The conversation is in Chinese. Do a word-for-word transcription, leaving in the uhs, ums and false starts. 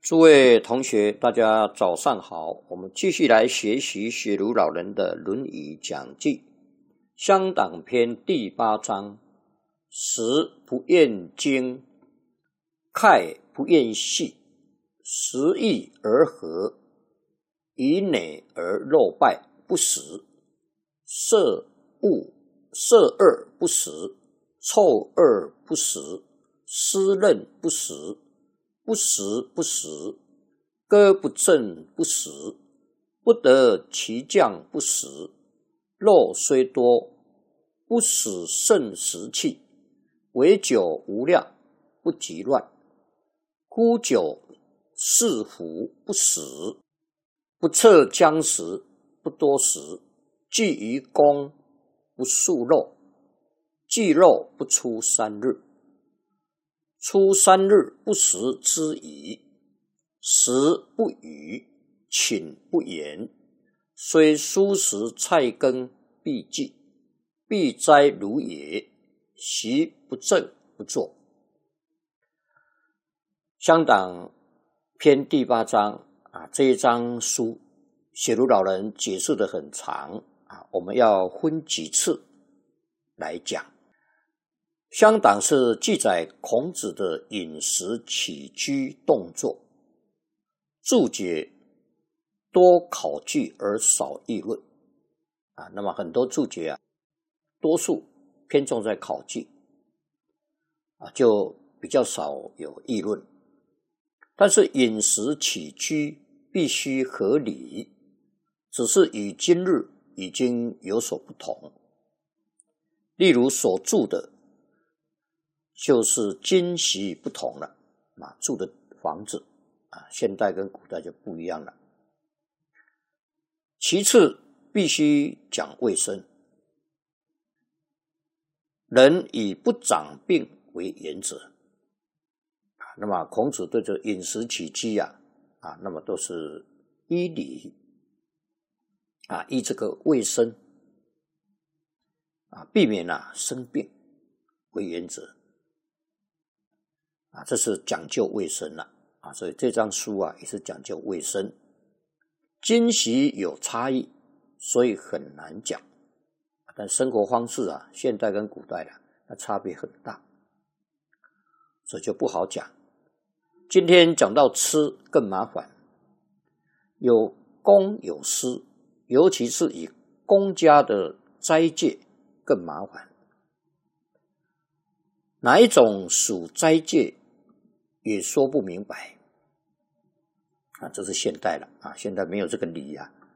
诸位同学，大家早上好，我们继续来学习雪茹老人的《论语讲记》乡党篇第八章：食不厌精，慨不厌细，食易而合，以馁而肉败，不食。色恶色恶不食，臭恶不食，湿润不食。不食不食，歌不正不食，不得其将不食。肉虽多，不使肾食气，唯酒无量，不及乱。沽酒是服不食，不测将食，不多食。聚于公，不束肉，聚肉不出三日。出三日不食之矣，食不语，寝不言。虽蔬食菜羹必忌，必哉如也。习不正不作。乡党篇第八章啊，这一章书雪茹老人解释得很长啊，我们要分几次来讲。乡党是记载孔子的饮食起居动作，注解多考据而少议论啊。那么很多注解啊，多数偏重在考据啊，就比较少有议论。但是饮食起居必须合理，只是与今日已经有所不同。例如所住的就是今昔不同了啊，住的房子啊，现代跟古代就不一样了。其次，必须讲卫生，人以不长病为原则啊。那么孔子对这饮食起居啊啊，那么都是依礼啊，依这个卫生啊，避免啊生病为原则。啊，这是讲究卫生了啊，所以这张书啊也是讲究卫生。今昔有差异，所以很难讲。但生活方式啊，现代跟古代啊，那差别很大，所以就不好讲。今天讲到吃更麻烦，有公有私，尤其是以公家的斋戒更麻烦。哪一种属斋戒也说不明白啊，这是现代了啊，现在没有这个理啊